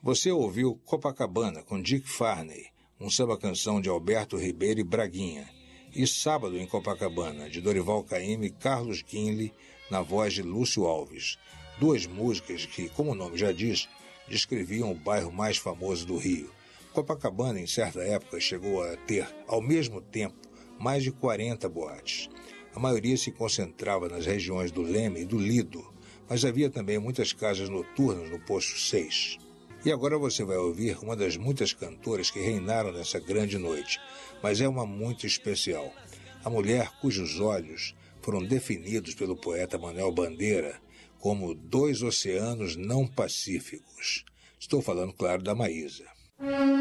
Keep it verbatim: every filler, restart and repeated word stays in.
Você ouviu Copacabana, com Dick Farney, um samba-canção de Alberto Ribeiro e Braguinha, e Sábado em Copacabana, de Dorival Caymmi e Carlos Guinle, na voz de Lúcio Alves. Duas músicas que, como o nome já diz, descreviam o bairro mais famoso do Rio. Copacabana, em certa época, chegou a ter, ao mesmo tempo, mais de quarenta boates. A maioria se concentrava nas regiões do Leme e do Lido, mas havia também muitas casas noturnas no Posto seis. E agora você vai ouvir uma das muitas cantoras que reinaram nessa grande noite, mas é uma muito especial. A mulher cujos olhos foram definidos pelo poeta Manuel Bandeira como dois oceanos não pacíficos. Estou falando, claro, da Maísa.